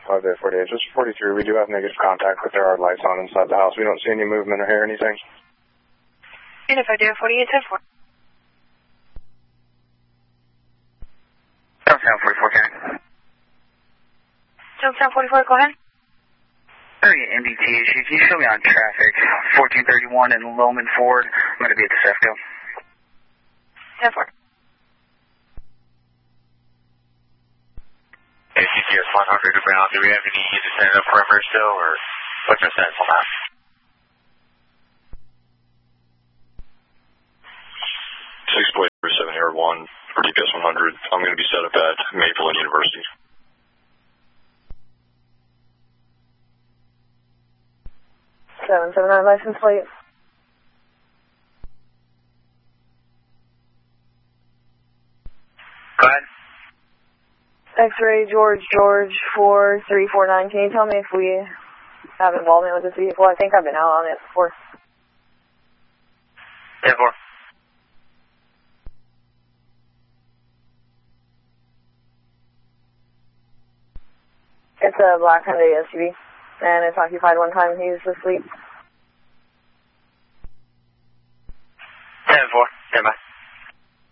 5 day 48. Just 43. We do have negative contact, but there are lights on inside the house. We don't see any movement or hear anything. And if I do 48, 10-4. 44, Karen. 44, go ahead. MDT issue. Can you show me on traffic? 1431 and Loman Ford. I'm going to be at the CEFCO. 10-4. CTS 100 to ground. Do we have any descendant perimeter still, or what's our status on that? Exploit 7 Air 1 for DPS 100. I'm going to be set up at Maple University. Seven 79 license plate. Go ahead. X-ray George 4349. Can you tell me if we have involvement with this vehicle? I think I've been out on it before. 10-4. It's a black Hyundai SUV, and it's occupied one time. He's asleep. 10-4. Stand by.